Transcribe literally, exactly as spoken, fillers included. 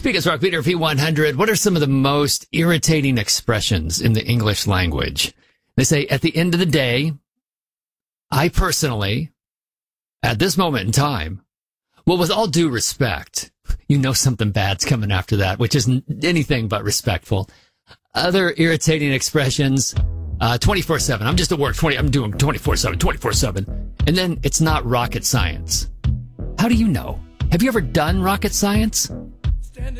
Speaking of Rock Beater P one hundred, what are some of the most irritating expressions in the English language? They say, at the end of the day, I personally, at this moment in time, well, with all due respect, you know something bad's coming after that, which isn't anything but respectful. Other irritating expressions, uh, twenty-four seven. I'm just at work. twenty. I'm doing twenty-four seven, twenty-four seven. And then it's not rocket science. How do you know? Have you ever done rocket science?